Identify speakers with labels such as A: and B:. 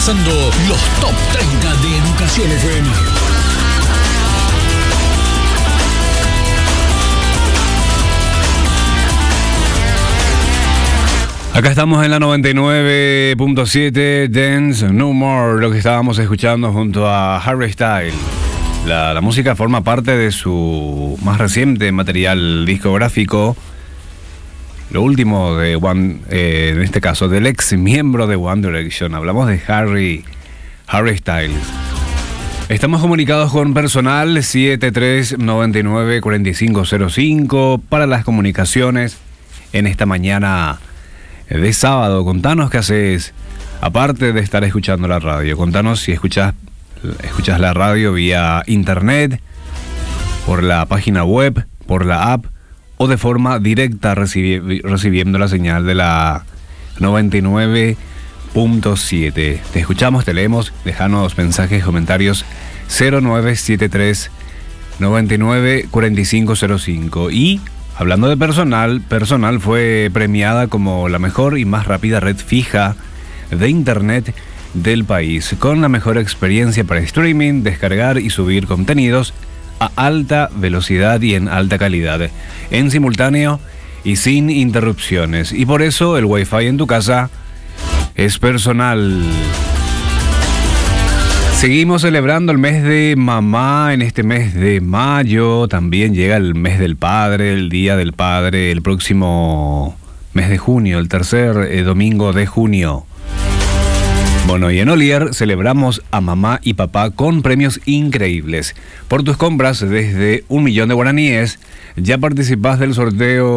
A: repasando los top 30 de Educación FM.
B: Acá estamos en la 99.7 Dance No More, lo que estábamos escuchando junto a Harry Styles. La música forma parte de su más reciente material discográfico, lo último de en este caso del ex miembro de One Direction. Hablamos de Harry Styles. Estamos comunicados con personal 7399-4505 para las comunicaciones en esta mañana de sábado. Contanos qué haces, aparte de estar escuchando la radio. Contanos si escuchas la radio vía internet, por la página web, por la app o de forma directa recibiendo la señal de la 99.7. Te escuchamos, te leemos, dejanos mensajes, comentarios 0973 994505. Y hablando de personal fue premiada como la mejor y más rápida red fija de internet del país, con la mejor experiencia para streaming, descargar y subir contenidos a alta velocidad y en alta calidad, en simultáneo y sin interrupciones. Y por eso el Wi-Fi en tu casa es personal. Seguimos celebrando el mes de mamá en este mes de mayo. También llega el mes del padre, el Día del Padre, el próximo mes de junio, el tercer domingo de junio. Bueno, y en Olier celebramos a mamá y papá con premios increíbles. Por tus compras desde 1.000.000 de guaraníes, ya participás del sorteo